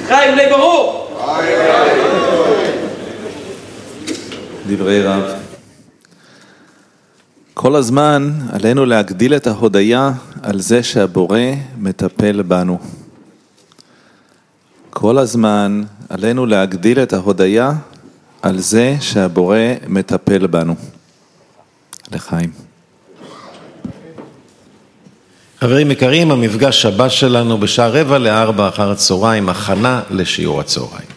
חיים בני ברוך. דברי רב. כל הזמן עלינו להגדיל את ההודיה על זה שהבורא מטפל בנו. כל הזמן עלינו להגדיל את ההודיה על זה שהבורא מטפל בנו. לחיים. חברים יקרים, המפגש הבא שלנו בשעה 15:45 אחר הצהריים, הכנה לשיעור הצהריים.